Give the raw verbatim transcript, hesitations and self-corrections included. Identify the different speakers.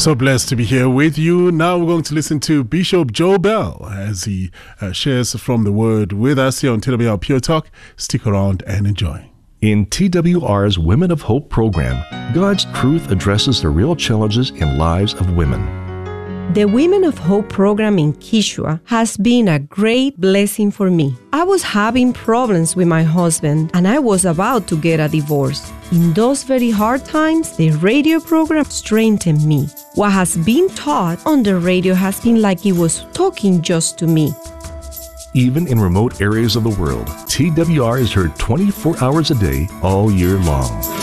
Speaker 1: So blessed to be here with you. Now we're going to listen to Bishop Joe Bell as he uh, shares from the Word with us here on T W R Pure Talk. Stick around and enjoy.
Speaker 2: In T W R's Women of Hope program, God's truth addresses the real challenges in lives of women.
Speaker 3: The Women of Hope program in Kishua has been a great blessing for me. I was having problems with my husband and I was about to get a divorce. In those very hard times, the radio program strengthened me. What has been taught on the radio has been like it was talking just to me.
Speaker 2: Even in remote areas of the world, T W R is heard twenty-four hours a day, all year long.